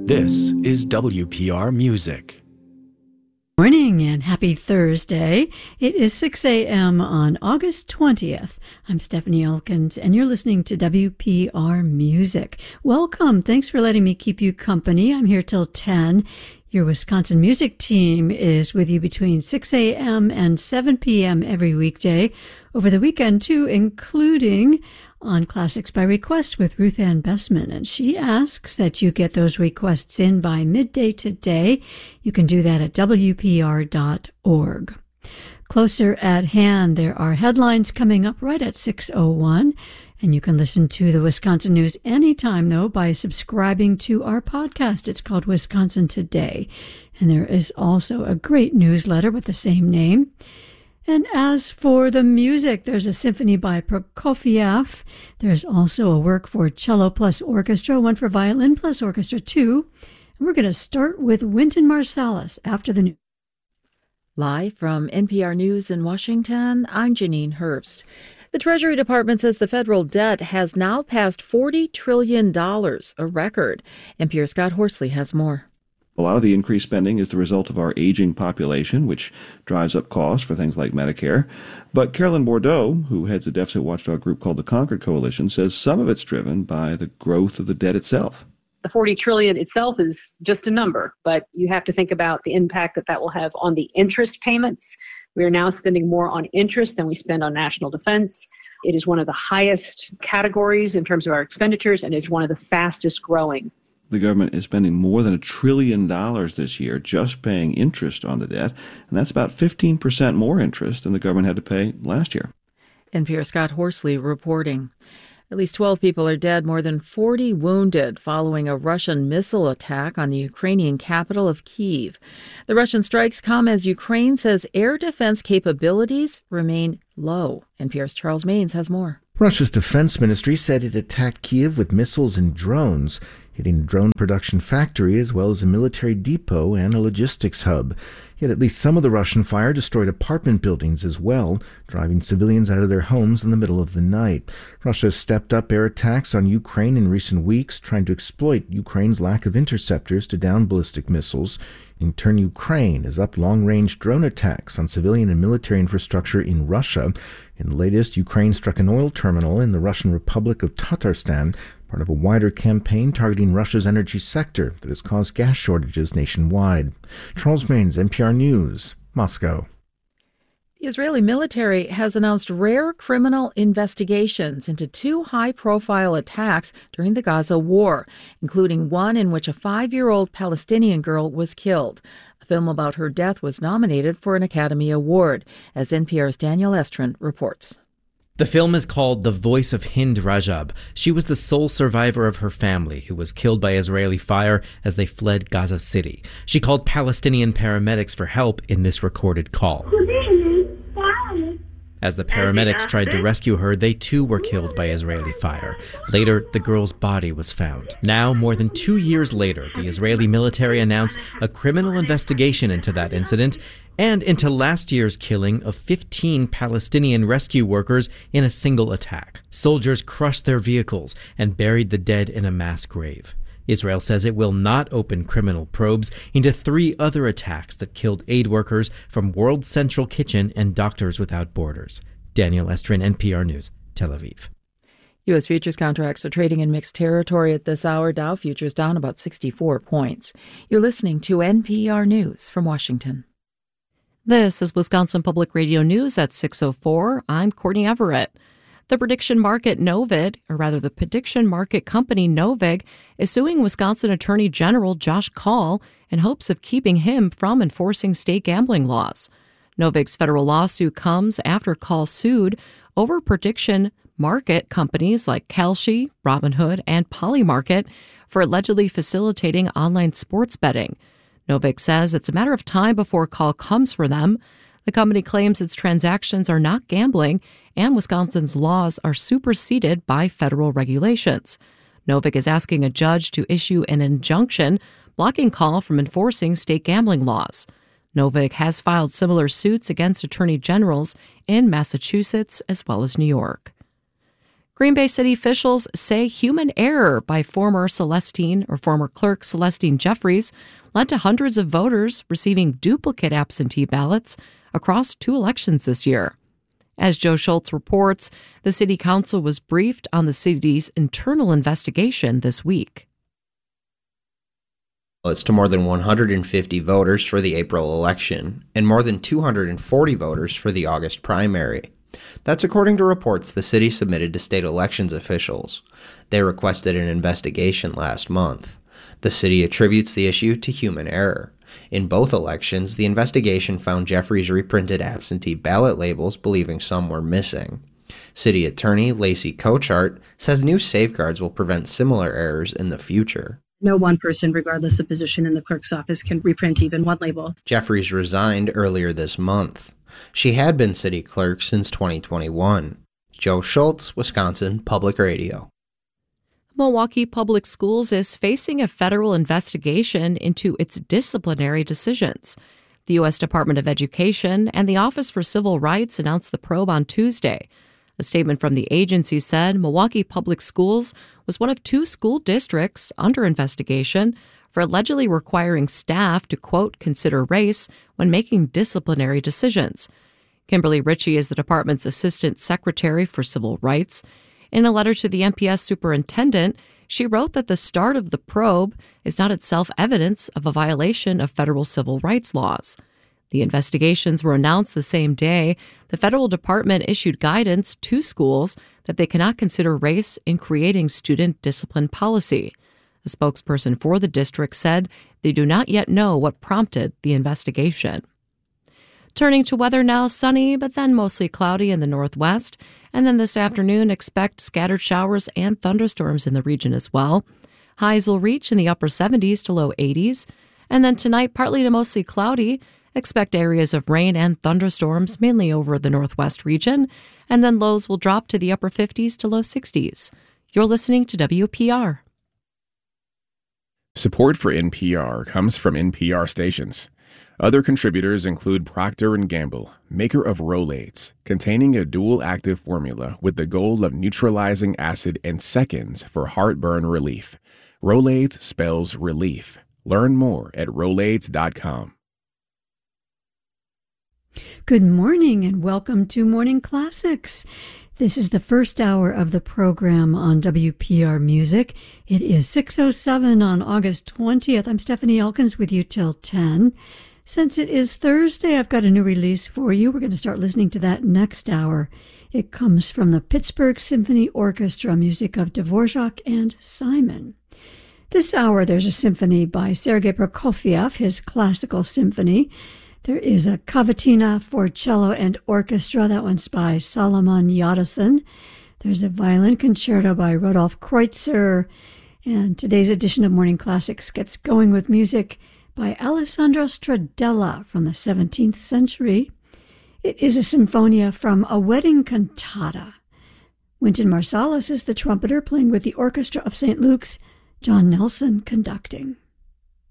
This is WPR Music. Morning and happy Thursday. It is 6 a.m. on August 20th. I'm Stephanie Elkins and you're listening to WPR Music. Welcome. Thanks for letting me keep you company. I'm here till 10. Your Wisconsin music team is with you between 6 a.m. and 7 p.m. every weekday. Over the weekend too, including on Classics by Request with Ruth Ann Bessman. And she asks that you get those requests in by midday today. You can do that at WPR.org. Closer at hand, there are headlines coming up right at 6:01. And you can listen to the Wisconsin News anytime, though, by subscribing to our podcast. It's called Wisconsin Today. And there is also a great newsletter with the same name. And as for the music, there's a symphony by Prokofiev. There's also a work for cello plus orchestra, one for violin plus orchestra, too. And we're going to start with Wynton Marsalis after the news. Live from NPR News in Washington, I'm Janine Herbst. The Treasury Department says the federal debt has now passed $40 trillion, a record. NPR's Scott Horsley has more. A lot of the increased spending is the result of our aging population, which drives up costs for things like Medicare. But Carolyn Bordeaux, who heads a deficit watchdog group called the Concord Coalition, says some of it's driven by the growth of the debt itself. The $40 trillion itself is just a number, but you have to think about the impact that will have on the interest payments. We are now spending more on interest than we spend on national defense. It is one of the highest categories in terms of our expenditures and is one of the fastest growing. The government is spending more than $1 trillion this year just paying interest on the debt, and that's about 15% more interest than the government had to pay last year. NPR's Scott Horsley reporting. At least 12 people are dead, more than 40 wounded following a Russian missile attack on the Ukrainian capital of Kyiv. The Russian strikes come as Ukraine says air defense capabilities remain low. NPR's Charles Maines has more. Russia's defense ministry said it attacked Kyiv with missiles and drones, hitting a drone production factory as well as a military depot and a logistics hub. Yet at least some of the Russian fire destroyed apartment buildings as well, driving civilians out of their homes in the middle of the night. Russia has stepped up air attacks on Ukraine in recent weeks, trying to exploit Ukraine's lack of interceptors to down ballistic missiles. In turn, Ukraine has upped long-range drone attacks on civilian and military infrastructure in Russia. In the latest, Ukraine struck an oil terminal in the Russian Republic of Tatarstan, part of a wider campaign targeting Russia's energy sector that has caused gas shortages nationwide. Charles Maines, NPR News, Moscow. The Israeli military has announced rare criminal investigations into two high-profile attacks during the Gaza war, including one in which a 5-year-old Palestinian girl was killed. A film about her death was nominated for an Academy Award, as NPR's Daniel Estrin reports. The film is called The Voice of Hind Rajab. She was the sole survivor of her family who was killed by Israeli fire as they fled Gaza City. She called Palestinian paramedics for help in this recorded call. As the paramedics tried to rescue her, they too were killed by Israeli fire. Later, the girl's body was found. Now, more than 2 years later, the Israeli military announced a criminal investigation into that incident and into last year's killing of 15 Palestinian rescue workers in a single attack. Soldiers crushed their vehicles and buried the dead in a mass grave. Israel says it will not open criminal probes into 3 other attacks that killed aid workers from World Central Kitchen and Doctors Without Borders. Daniel Estrin, NPR News, Tel Aviv. U.S. futures contracts are trading in mixed territory at this hour. Dow futures down about 64 points. You're listening to NPR News from Washington. This is Wisconsin Public Radio News at 6:04. I'm Courtney Everett. The prediction market Novig, or rather the prediction market company Novig, is suing Wisconsin Attorney General Josh Kaul in hopes of keeping him from enforcing state gambling laws. Novig's federal lawsuit comes after Kaul sued over prediction market companies like Kalshi, Robinhood, and Polymarket for allegedly facilitating online sports betting. Novig says it's a matter of time before Kaul comes for them. The company claims its transactions are not gambling and Wisconsin's laws are superseded by federal regulations. Novig is asking a judge to issue an injunction blocking Kaul from enforcing state gambling laws. Novig has filed similar suits against attorney generals in Massachusetts as well as New York. Green Bay City officials say human error by former clerk Celestine Jeffries led to hundreds of voters receiving duplicate absentee ballots across 2 elections this year. As Joe Schultz reports, the city council was briefed on the city's internal investigation this week. It's to more than 150 voters for the April election and more than 240 voters for the August primary. That's according to reports the city submitted to state elections officials. They requested an investigation last month. The city attributes the issue to human error. In both elections, the investigation found Jeffries reprinted absentee ballot labels, believing some were missing. City Attorney Lacey Cochart says new safeguards will prevent similar errors in the future. No one person, regardless of position in the clerk's office, can reprint even one label. Jeffries resigned earlier this month. She had been city clerk since 2021. Joe Schultz, Wisconsin Public Radio. Milwaukee Public Schools is facing a federal investigation into its disciplinary decisions. The U.S. Department of Education and the Office for Civil Rights announced the probe on Tuesday. A statement from the agency said Milwaukee Public Schools was one of 2 school districts under investigation for allegedly requiring staff to, quote, consider race when making disciplinary decisions. Kimberly Ritchie is the department's assistant secretary for civil rights. In a letter to the MPS superintendent, she wrote that the start of the probe is not itself evidence of a violation of federal civil rights laws. The investigations were announced the same day the federal department issued guidance to schools that they cannot consider race in creating student discipline policy. A spokesperson for the district said they do not yet know what prompted the investigation. Turning to weather now, sunny, but then mostly cloudy in the northwest. And then this afternoon, expect scattered showers and thunderstorms in the region as well. Highs will reach in the upper 70s to low 80s. And then tonight, partly to mostly cloudy. Expect areas of rain and thunderstorms, mainly over the northwest region. And then lows will drop to the upper 50s to low 60s. You're listening to WPR. Support for NPR comes from NPR stations. Other contributors include Procter & Gamble, maker of Rolaids, containing a dual-active formula with the goal of neutralizing acid in seconds for heartburn relief. Rolaids spells relief. Learn more at Rolaids.com. Good morning and welcome to Morning Classics. This is the first hour of the program on WPR Music. It is 6:07 on August 20th. I'm Stephanie Elkins with you till 10. Since it is Thursday, I've got a new release for you. We're going to start listening to that next hour. It comes from the Pittsburgh Symphony Orchestra, music of Dvorak and Simon. This hour, there's a symphony by Sergei Prokofiev, his classical symphony. There is a cavatina for cello and orchestra. That one's by Salomon Yadison. There's a violin concerto by Rodolphe Kreutzer. And today's edition of Morning Classics gets going with music by Alessandro Stradella from the 17th century. It is a symphonia from a wedding cantata. Wynton Marsalis is the trumpeter playing with the Orchestra of St. Luke's, John Nelson conducting.